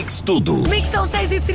Mix Tudo. Mix são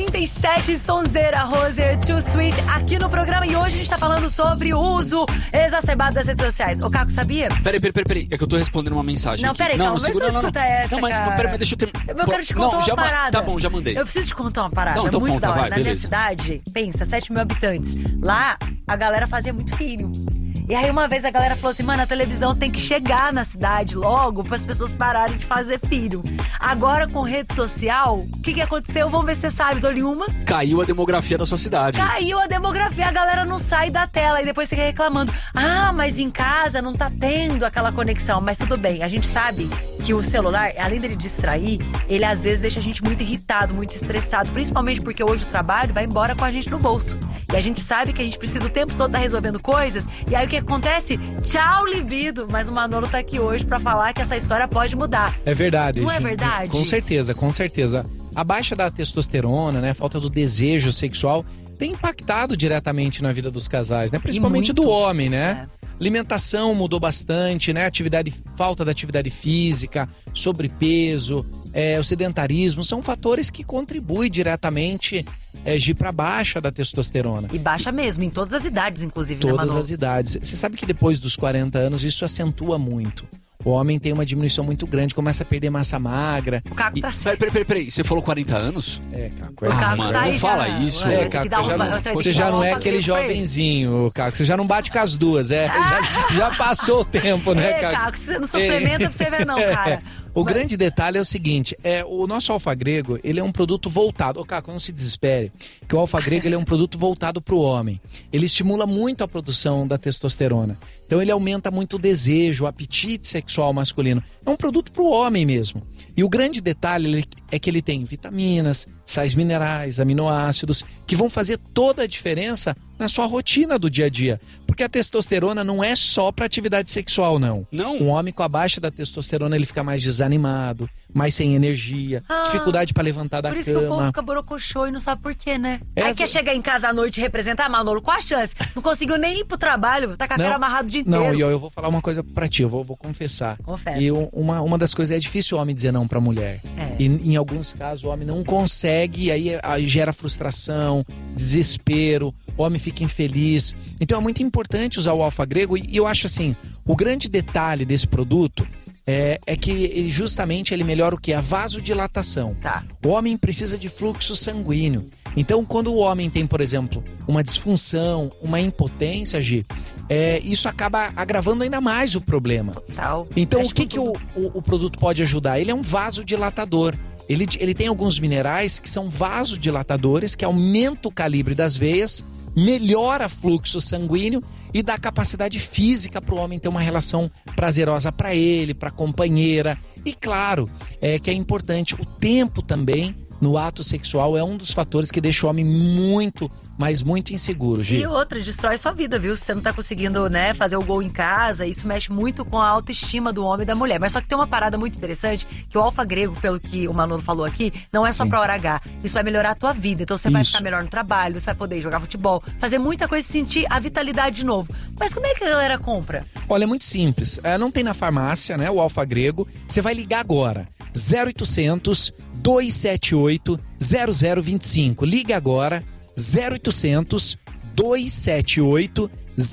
6h37, Sonzeira, Roser, Too Sweet, aqui no programa. E hoje a gente tá falando sobre o uso exacerbado das redes sociais. Ô, Caco, sabia? Peraí. É que eu tô respondendo uma mensagem aqui. Peraí, calma. Vê se não escuta essa, mas cara. peraí, deixa eu terminar. Eu quero te contar uma parada. Tá bom, já mandei. Eu preciso te contar uma parada. Não, então muito conta, da hora. vai, Na beleza. minha cidade, pensa, 7 mil habitantes. Lá, a galera fazia muito filho. E aí uma vez a galera falou assim, mano, a televisão tem que chegar na cidade logo para as pessoas pararem de fazer filho. Agora com rede social, o que aconteceu? Vamos ver se você sabe, dou-lhe uma. Caiu a demografia da sua cidade. Caiu a demografia, a galera não sai da tela e depois fica reclamando. Ah, mas em casa não tá tendo aquela conexão. Mas tudo bem, a gente sabe que o celular, além dele distrair, ele às vezes deixa a gente muito irritado, muito estressado. Principalmente porque hoje o trabalho vai embora com a gente no bolso. E a gente sabe que a gente precisa o tempo todo estar resolvendo coisas. E aí o que acontece? Tchau, libido. Mas o Manolo tá aqui hoje pra falar que essa história pode mudar. É verdade. Não é verdade? Com certeza. A baixa da testosterona, né, a falta do desejo sexual tem impactado diretamente na vida dos casais, né? Principalmente do homem, né? Alimentação mudou bastante, né? Falta da atividade física, sobrepeso, o sedentarismo, são fatores que contribuem diretamente para a baixa da testosterona. E baixa mesmo, em todas as idades, inclusive, né, Manolo? Todas as idades. Você sabe que depois dos 40 anos isso acentua muito. O homem tem uma diminuição muito grande, começa a perder massa magra. O Caco tá certo. Peraí, você falou 40 anos? Caco. O Caco mano, tá aí não fala já. isso. Caco, você já não é aquele jovenzinho, Caco. Você já não bate com as duas, já passou o tempo, né, Caco? Caco, você não suplementa pra você ver não, cara. Grande detalhe é o seguinte, o nosso alfa-grego, ele é um produto voltado, Caco, não se desespere, que o alfa-grego ele é um produto voltado pro homem. Ele estimula muito a produção da testosterona. Então ele aumenta muito o desejo, o apetite sexual masculino. É um produto pro homem mesmo. E o grande detalhe é que ele tem vitaminas, sais minerais, aminoácidos, que vão fazer toda a diferença na sua rotina do dia a dia. Porque a testosterona não é só para atividade sexual, não. Um homem com a baixa da testosterona, ele fica mais desanimado, mais sem energia, dificuldade para levantar da cama. Por isso que o povo fica borocochô e não sabe por quê, né? Aí quer chegar em casa à noite e representar, Manolo, qual a chance? Não conseguiu nem ir pro trabalho, tá com a cara amarrada o dia inteiro. Não, eu vou falar uma coisa pra ti, eu vou confessar. Confessa. E uma das coisas, é difícil o homem dizer não pra mulher. E em alguns casos o homem não consegue, aí gera frustração, desespero, o homem fica infeliz. Então é muito importante usar o alfa-grego e eu acho assim, o grande detalhe desse produto é que justamente ele melhora o que? A vasodilatação. O homem precisa de fluxo sanguíneo. Então quando o homem tem, por exemplo, uma disfunção, uma impotência, Gi, isso acaba agravando ainda mais o problema. Então o que o produto pode ajudar? Ele é um vasodilatador. Ele tem alguns minerais que são vasodilatadores, que aumentam o calibre das veias, melhora o fluxo sanguíneo e dá capacidade física para o homem ter uma relação prazerosa para ele, para a companheira. E claro, que é importante, o tempo também no ato sexual é um dos fatores que deixa o homem muito, mas muito inseguro, Gi. E outra, destrói sua vida, viu? Se você não tá conseguindo, né, fazer o gol em casa, isso mexe muito com a autoestima do homem e da mulher. Mas só que tem uma parada muito interessante, que o alfa-grego, pelo que o Manolo falou aqui, não é só pra hora H. Isso vai melhorar a tua vida. Então você vai ficar melhor no trabalho, você vai poder jogar futebol, fazer muita coisa e sentir a vitalidade de novo. Mas como é que a galera compra? Olha, é muito simples. Não tem na farmácia, né, o alfa-grego. Você vai ligar agora. 0800 278 0025. Liga agora. 0800 278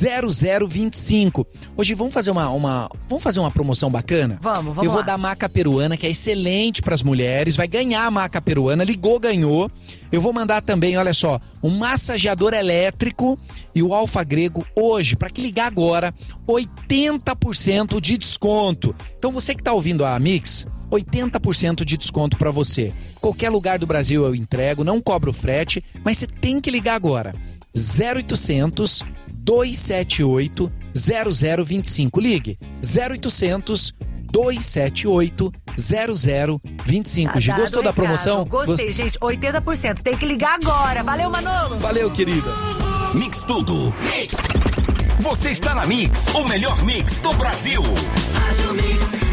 0025. Hoje vamos fazer uma promoção bacana? Vamos Eu vou lá. dar a maca peruana, que é excelente para as mulheres. Vai ganhar a maca peruana. Ligou, ganhou. Eu vou mandar também, olha só, um massageador elétrico e o alfa-grego hoje, para que ligar agora, 80% de desconto. Então você que tá ouvindo a Mix, 80% de desconto para você. Qualquer lugar do Brasil eu entrego, não cobro frete, mas você tem que ligar agora. 0800 278 0025. Ligue 0800 278 0025. Gi, gostou da promoção? Gostei, gente. 80%. Tem que ligar agora. Valeu, Manolo. Valeu, querida. Mix Tudo. Mix. Você está na Mix, o melhor mix do Brasil. Rádio Mix.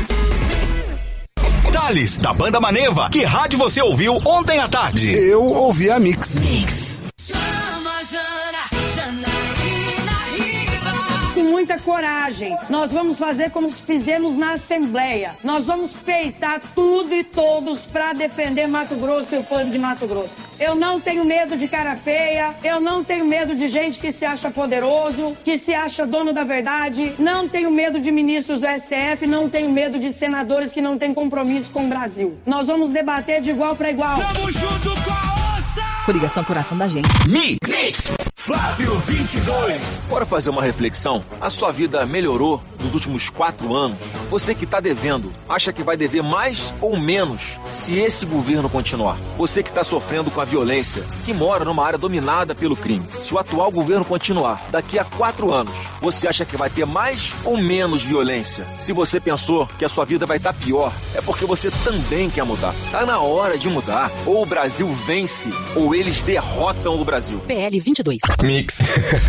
Thales, da Banda Maneva. Que rádio você ouviu ontem à tarde? Eu ouvi a Mix. Mix. Chama, Janaína Riva. Com muita coisa. coragem. Nós vamos fazer como fizemos na Assembleia. Nós vamos peitar tudo e todos para defender Mato Grosso e o povo de Mato Grosso. Eu não tenho medo de cara feia, eu não tenho medo de gente que se acha poderoso, que se acha dono da verdade, não tenho medo de ministros do STF, não tenho medo de senadores que não têm compromisso com o Brasil. Nós vamos debater de igual para igual. Tamo junto com a ossa! Coligação Coração da Gente. Mix. Flávio 22. Bora fazer uma reflexão? A sua vida melhorou nos últimos 4 anos? Você que está devendo, acha que vai dever mais ou menos se esse governo continuar? Você que está sofrendo com a violência, que mora numa área dominada pelo crime, se o atual governo continuar, daqui a 4 anos, você acha que vai ter mais ou menos violência? Se você pensou que a sua vida vai estar pior, é porque você também quer mudar. Tá na hora de mudar. Ou o Brasil vence, ou eles derrotam o Brasil. PL 22. Mix.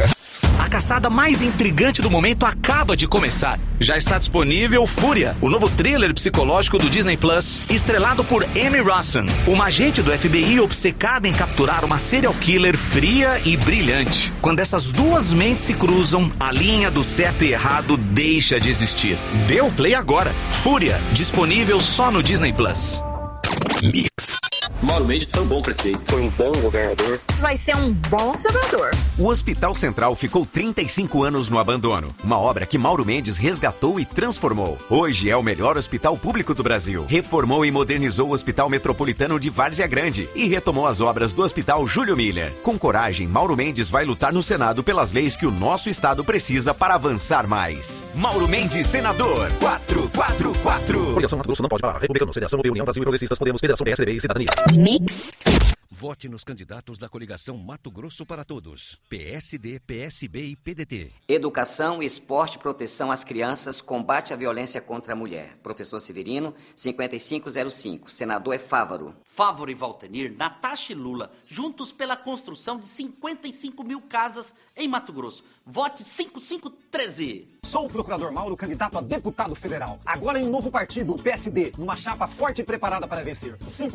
A caçada mais intrigante do momento acaba de começar. Já está disponível Fúria, o novo thriller psicológico do Disney Plus, estrelado por Amy Rossen, uma agente do FBI obcecada em capturar uma serial killer fria e brilhante. Quando essas duas mentes se cruzam, a linha do certo e errado deixa de existir. Dê o play agora. Fúria, disponível só no Disney Plus. Mix. Mauro Mendes foi um bom prefeito, foi um bom governador. Vai ser um bom senador. O Hospital Central ficou 35 anos no abandono. Uma obra que Mauro Mendes resgatou e transformou. Hoje é o melhor hospital público do Brasil. Reformou e modernizou o Hospital Metropolitano de Várzea Grande e retomou as obras do Hospital Júlio Miller. Com coragem, Mauro Mendes vai lutar no Senado pelas leis que o nosso estado precisa para avançar mais. Mauro Mendes, senador. 444. Coligação Mato Grosso não pode parar. Republicanos, Federação União Brasil e Progressistas Podemos, Federação PSDB e Cidadania. Mix. Vote nos candidatos da coligação Mato Grosso para Todos. PSD, PSB e PDT. Educação, esporte, proteção às crianças, combate à violência contra a mulher. Professor Severino, 5505. Senador é Fávaro. Fávaro e Valtenir, Natasha e Lula, juntos pela construção de 55 mil casas em Mato Grosso. Vote 5513. Sou o procurador Mauro, candidato a deputado federal. Agora em um novo partido, o PSD, numa chapa forte e preparada para vencer.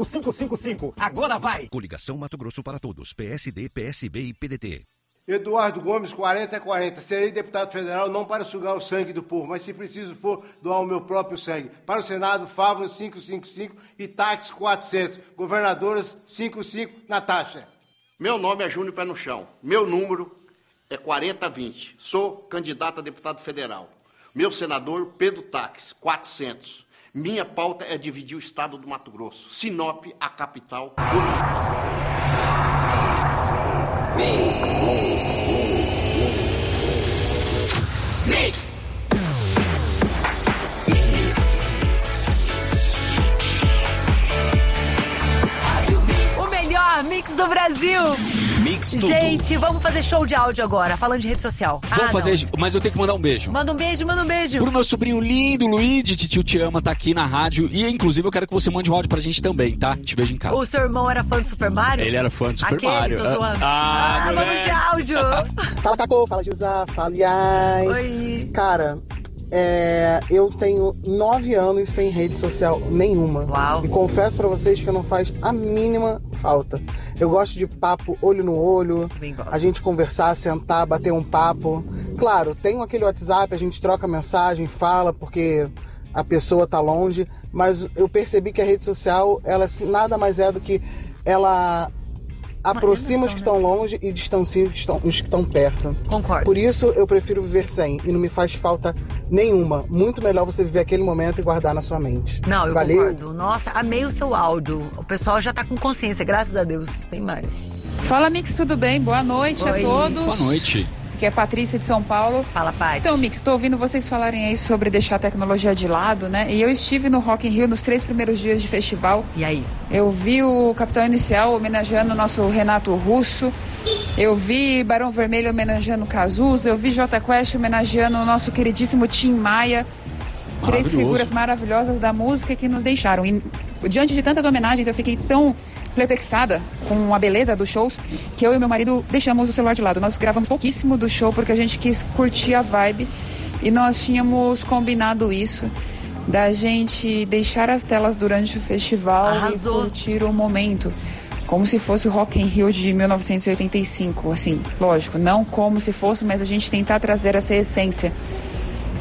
5555, agora vai! Coligação Mato Grosso para Todos. PSD, PSB e PDT. Eduardo Gomes, 40-40. Serei deputado federal não para sugar o sangue do povo, mas se preciso for doar o meu próprio sangue. Para o Senado, Fávaro 555 e Táxi 400. Governadoras 55, Natasha. Meu nome é Júnior Pé no Chão. Meu número é 4020. Sou candidato a deputado federal. Meu senador, Pedro Táxi, 400. Minha pauta é dividir o estado do Mato Grosso. Sinop, a capital do Mix. O melhor mix do Brasil. Mix tudo. Gente, vamos fazer show de áudio agora, falando de rede social. Vamos fazer, mas eu tenho que mandar um beijo. Manda um beijo, manda um beijo. Pro meu sobrinho lindo, Luigi, Titio Te Ama, tá aqui na rádio. E, inclusive, eu quero que você mande um áudio pra gente também, tá? Te vejo em casa. O seu irmão era fã do Super Mario? Ele era fã do Super Aquele, Mario. Tô zoando. Vamos de áudio. Fala, Cacô. Fala, Gisá. Fala, Yas. Oi. Cara, eu tenho 9 anos sem rede social nenhuma. Uau. E confesso pra vocês que não faz a mínima falta. Eu gosto de papo olho no olho, a gente conversar, sentar, bater um papo. Claro, tem aquele WhatsApp, a gente troca mensagem, fala porque a pessoa tá longe, mas eu percebi que a rede social, ela nada mais é do que ela aproxima os que estão longe e distancia os que estão perto. Concordo. Por isso eu prefiro viver sem e não me faz falta nenhuma. Muito melhor você viver aquele momento e guardar na sua mente. Não, eu Valeu. concordo. Nossa, amei o seu áudio. O pessoal já tá com consciência, graças a Deus. Tem mais. Fala, Mix, tudo bem? Boa noite a todos. Boa noite. Aqui é a Patrícia de São Paulo. Fala, Paty. Então, Mix, tô ouvindo vocês falarem aí sobre deixar a tecnologia de lado, né? E eu estive no Rock in Rio nos 3 primeiros dias de festival. E aí? Eu vi o Capitão Inicial homenageando o nosso Renato Russo. Eu vi Barão Vermelho homenageando o Cazuza. Eu vi Jota Quest homenageando o nosso queridíssimo Tim Maia. 3 figuras maravilhosas da música que nos deixaram. E diante de tantas homenagens, eu fiquei tão perplexada com a beleza dos shows que eu e meu marido deixamos o celular de lado. Nós gravamos pouquíssimo do show porque a gente quis curtir a vibe e nós tínhamos combinado isso, da gente deixar as telas durante o festival. Arrasou. E curtir o momento. Como se fosse o Rock in Rio de 1985, assim, lógico, não como se fosse, mas a gente tentar trazer essa essência.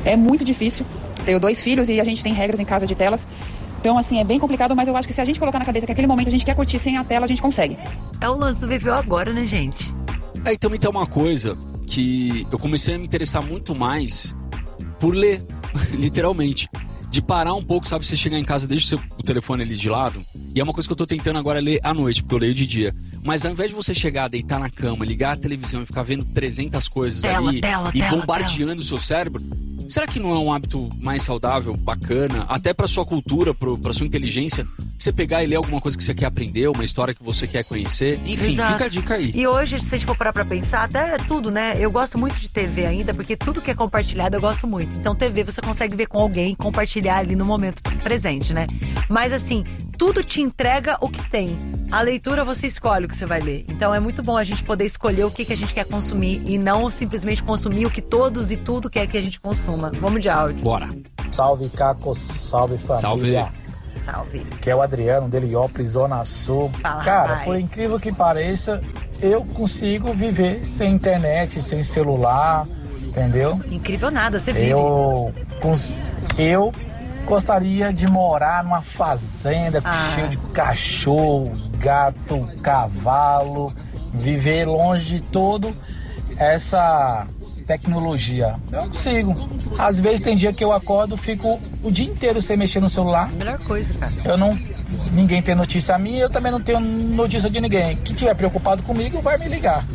É muito difícil. Tenho 2 filhos e a gente tem regras em casa de telas. Então, assim, é bem complicado, mas eu acho que se a gente colocar na cabeça que aquele momento a gente quer curtir sem a tela, a gente consegue. É o lance do viveu agora, né, gente? Aí também tem uma coisa que eu comecei a me interessar muito mais por ler, literalmente. De parar um pouco, sabe? Você chegar em casa, deixa o telefone ali de lado. E é uma coisa que eu tô tentando agora ler à noite, porque eu leio de dia. Mas ao invés de você chegar, deitar na cama, ligar a televisão e ficar vendo 300 coisas ali e bombardeando o seu cérebro, será que não é um hábito mais saudável, bacana, até pra sua cultura, pra sua inteligência, você pegar e ler alguma coisa que você quer aprender, uma história que você quer conhecer? Enfim, Exato. Fica a dica aí. E hoje, se a gente for parar pra pensar, até tudo, né? Eu gosto muito de TV ainda, porque tudo que é compartilhado eu gosto muito. Então, TV você consegue ver com alguém, compartilhar ali no momento presente, né? Mas assim, tudo te entrega o que tem. A leitura você escolhe o que você vai ler. Então é muito bom a gente poder escolher o que a gente quer consumir e não simplesmente consumir o que todos e tudo quer que a gente consuma. Vamos de áudio. Bora. Salve, Caco. Salve, família. Salve. Que é o Adriano, de Heliópolis, Zona Sul. Fala, cara, rapaz. por incrível que pareça, eu consigo viver sem internet, sem celular, entendeu? Incrível nada, você vive. Eu gostaria de morar numa fazenda cheia de cachorro, gato, cavalo, viver longe de todo essa tecnologia. Eu consigo. Às vezes tem dia que eu acordo, fico o dia inteiro sem mexer no celular. Melhor coisa, cara. Ninguém tem notícia minha, eu também não tenho notícia de ninguém. Quem estiver preocupado comigo vai me ligar.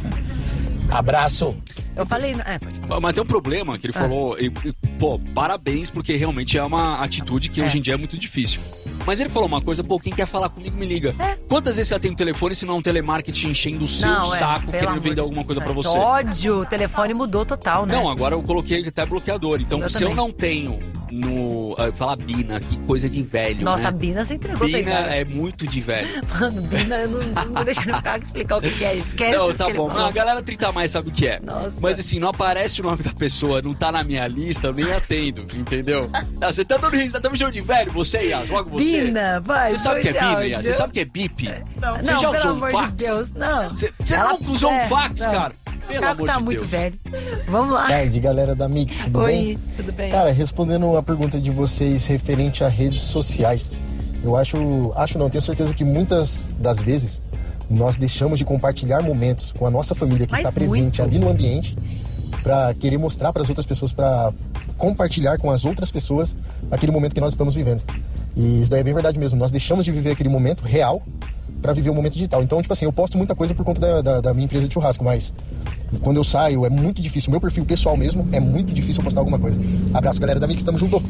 Abraço. Eu falei... Mas tem um problema que ele falou, pô, parabéns, porque realmente é uma atitude que hoje em dia é muito difícil. Mas ele falou uma coisa, pô, quem quer falar comigo me liga. Quantas vezes você atende o telefone se não é um telemarketing enchendo o seu saco, querendo vender alguma coisa pra você? Ódio, o telefone mudou total, né? Não, agora eu coloquei até bloqueador. Então, se eu não tenho falar Bina, que coisa de velho, Nossa, né? Bina você entregou. Bina é muito de velho. Mano, Bina, eu não deixa no carro explicar o que é. Esquece. Não, tá bom. Não, a galera 30 mais sabe o que é. Nossa. Mas assim, não aparece o nome da pessoa, não tá na minha lista, eu nem atendo, entendeu? Você tá dando risada, tá me chamando de velho? Você, Yas, logo você. Bina, vai. Você sabe o que é Bina, Yas? Você sabe o que é bip? Você já usou um fax? De Deus, não. Você nunca usou um fax, cara? Pelo amor tá de muito Deus. velho. Vamos lá. Tarde, galera da Mix, tudo bem? Oi, tudo bem. Cara, respondendo a pergunta de vocês referente a redes sociais, eu tenho certeza que muitas das vezes nós deixamos de compartilhar momentos com a nossa família que está presente ali no ambiente para querer mostrar para as outras pessoas, para compartilhar com as outras pessoas aquele momento que nós estamos vivendo. E isso daí é bem verdade mesmo, nós deixamos de viver aquele momento real para viver o momento digital. Então, tipo assim, eu posto muita coisa por conta da minha empresa de churrasco, mas quando eu saio é muito difícil. Meu perfil pessoal mesmo é muito difícil eu postar alguma coisa. Abraço, galera da Mix, tamo junto.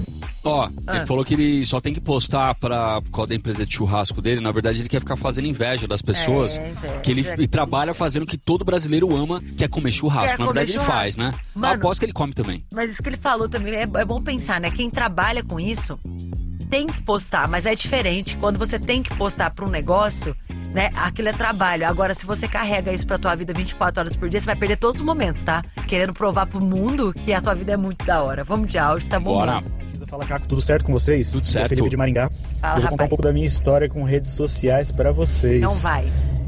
Ele falou que ele só tem que postar por causa da empresa de churrasco dele. Na verdade, ele quer ficar fazendo inveja das pessoas. Que ele trabalha fazendo o que todo brasileiro ama, que é comer churrasco. Na verdade, ele faz, né? Mano, eu aposto que ele come também. Mas isso que ele falou também, é bom pensar, né? Quem trabalha com isso tem que postar, mas é diferente. Quando você tem que postar para um negócio, né? Aquilo é trabalho. Agora, se você carrega isso pra tua vida 24 horas por dia, você vai perder todos os momentos, tá? Querendo provar pro mundo que a tua vida é muito da hora. Vamos de áudio, tá bom? Bora. Fala, Caco, tudo certo com vocês? Tudo certo. Eu sou Felipe de Maringá. Fala, eu vou contar um pouco da minha história com redes sociais pra vocês. Não vai.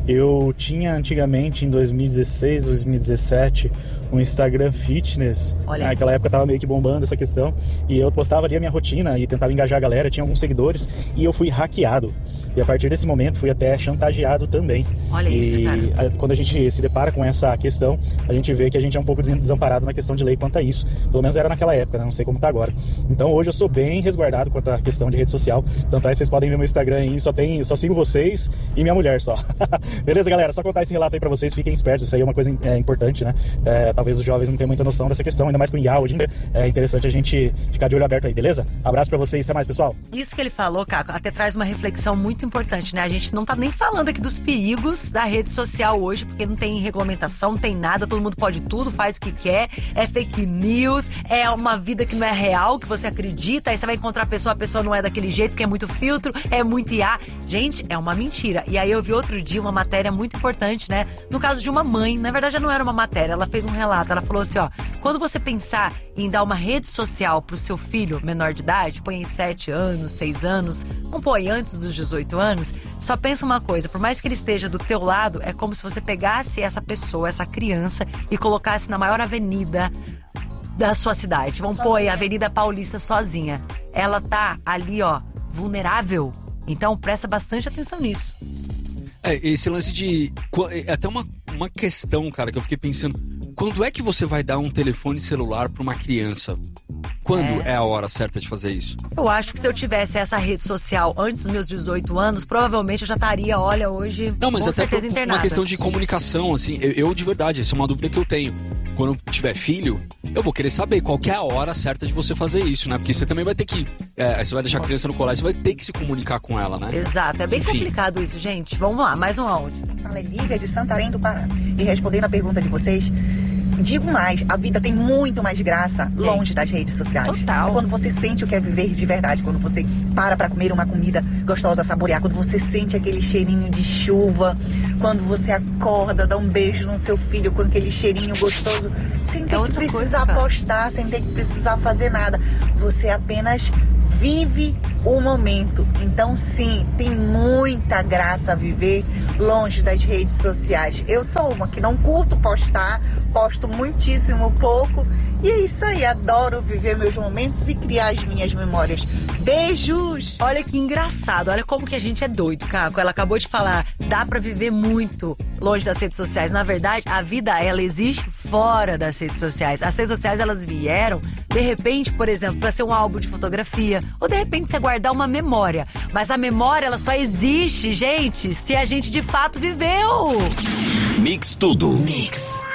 Eu tinha antigamente, em 2016, 2017, um Instagram fitness. Naquela época tava meio que bombando essa questão. E eu postava ali a minha rotina e tentava engajar a galera, tinha alguns seguidores. E eu fui hackeado. E a partir desse momento fui até chantageado também. Olha isso, cara. Quando a gente se depara com essa questão, a gente vê que a gente é um pouco desamparado na questão de lei quanto a isso. Pelo menos era naquela época, né? Não sei como tá agora. Então hoje eu sou bem resguardado quanto à questão de rede social. Tanto é que vocês podem ver meu Instagram aí, só sigo vocês e minha mulher só. Beleza, galera? Só contar esse relato aí pra vocês, fiquem espertos, isso aí é uma coisa importante, né? Talvez os jovens não tenham muita noção dessa questão, ainda mais com o IA hoje em dia. É interessante a gente ficar de olho aberto aí, beleza? Abraço pra vocês, até mais, pessoal. Isso que ele falou, Caco, até traz uma reflexão muito importante, né? A gente não tá nem falando aqui dos perigos da rede social hoje, porque não tem regulamentação, não tem nada, todo mundo pode tudo, faz o que quer, é fake news, é uma vida que não é real, que você acredita, aí você vai encontrar a pessoa não é daquele jeito, porque é muito filtro, é muito IA. Gente, é uma mentira. E aí eu vi outro dia uma matéria muito importante, né? No caso de uma mãe, na verdade já não era uma matéria, ela fez um relato, ela falou assim, ó, quando você pensar em dar uma rede social pro seu filho menor de idade, põe em 7 anos, 6 anos, não põe antes dos 18 anos, só pensa uma coisa, por mais que ele esteja do teu lado, é como se você pegasse essa pessoa, essa criança e colocasse na maior avenida da sua cidade. Vamos pôr aí a Avenida Paulista sozinha. Ela tá ali, ó, vulnerável. Então presta bastante atenção nisso. Esse lance de... É até uma questão, cara, que eu fiquei pensando. Quando é que você vai dar um telefone celular pra uma criança? Quando é a hora certa de fazer isso? Eu acho que se eu tivesse essa rede social antes dos meus 18 anos, provavelmente eu já estaria, olha, hoje, não, mas com até certeza internada. Uma questão de comunicação, assim, eu de verdade, essa é uma dúvida que eu tenho. Quando eu tiver filho, eu vou querer saber qual que é a hora certa de você fazer isso, né? Porque você também vai ter que... você vai deixar a criança no colégio, você vai ter que se comunicar com ela, né? Exato, é bem complicado isso, gente. Vamos lá, mais um áudio. Fala, é Lívia de Santarém do Pará. E respondendo a pergunta de vocês... Digo mais, a vida tem muito mais graça longe das redes sociais. Total. Quando você sente o que é viver de verdade, quando você para comer uma comida gostosa, saborear, quando você sente aquele cheirinho de chuva, quando você acorda, dá um beijo no seu filho com aquele cheirinho gostoso, sem ter que precisar postar, sem ter que precisar fazer nada. Você apenas vive o momento. Então, sim, tem muita graça viver longe das redes sociais. Eu sou uma que não curto postar, posto muitíssimo pouco. E é isso aí, adoro viver meus momentos e criar as minhas memórias. Beijos! Olha que engraçado, olha como que a gente é doido, Caco. Ela acabou de falar, dá pra viver muito longe das redes sociais. Na verdade, a vida, ela existe fora das redes sociais. As redes sociais, elas vieram, de repente, por exemplo, pra ser um álbum de fotografia, ou de repente você guardar uma memória. Mas a memória, ela só existe, gente, se a gente de fato viveu. Mix tudo. Mix.